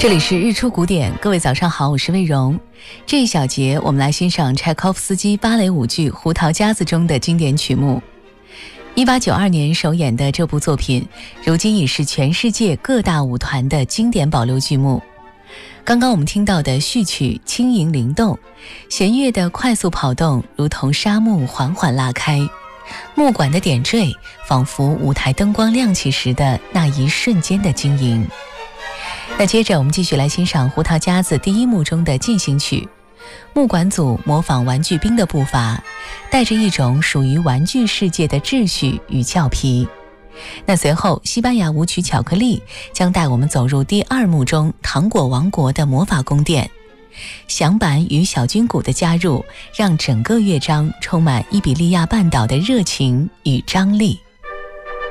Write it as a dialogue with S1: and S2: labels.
S1: 这里是日出古典，各位早上好，我是魏荣。这一小节我们来欣赏柴可夫斯基芭蕾舞剧《胡桃夹子》中的经典曲目。1892年首演的这部作品，如今已是全世界各大舞团的经典保留剧目。刚刚我们听到的序曲轻盈灵动，弦乐的快速跑动如同纱幕缓缓拉开，木管的点缀仿佛舞台灯光亮起时的那一瞬间的晶莹。那接着我们继续来欣赏《胡桃夹子》第一幕中的进行曲。木管组模仿玩具兵的步伐，带着一种属于玩具世界的秩序与俏皮。那随后西班牙舞曲巧克力将带我们走入第二幕中糖果王国的魔法宫殿。响板与小军鼓的加入，让整个乐章充满伊比利亚半岛的热情与张力。